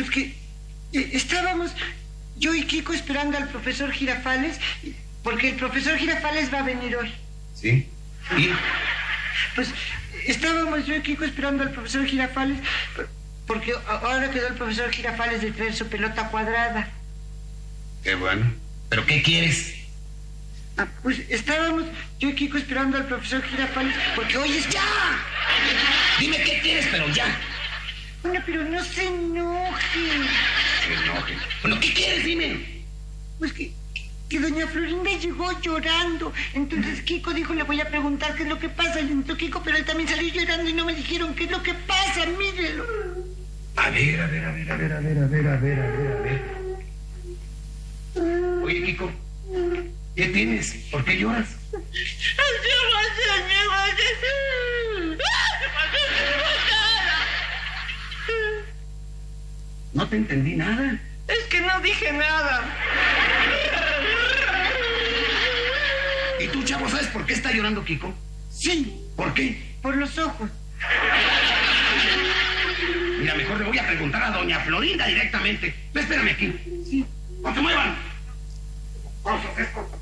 Pues que estábamos yo y Kiko esperando al profesor Girafales, porque el profesor Girafales va a venir hoy. ¿Sí? ¿Y? Pues estábamos yo y Kiko esperando al profesor Girafales, porque ahora quedó el profesor Girafales de traer su pelota cuadrada. Qué bueno. ¿Pero qué quieres? Pues estábamos yo y Kiko esperando al profesor Girafales, porque hoy es... ¡Ya! Dime qué quieres, pero ya. Bueno, pero no se enoje. Se enoje. Bueno, ¿qué quieres? Dime. Pues que doña Florinda llegó llorando. Entonces Kiko dijo, le voy a preguntar qué es lo que pasa. Y entró Kiko, pero él también salió llorando y no me dijeron qué es lo que pasa. Mírelo. A ver. Oye, Kiko, ¿qué tienes? ¿Por qué lloras? No te entendí nada. Es que no dije nada. ¿Y tú, chavo, sabes por qué está llorando Kiko? Sí. ¿Por qué? Por los ojos. Mira, mejor le voy a preguntar a doña Florinda directamente. Espérame aquí. Sí. ¡No te muevan! Vamos a hacer esto.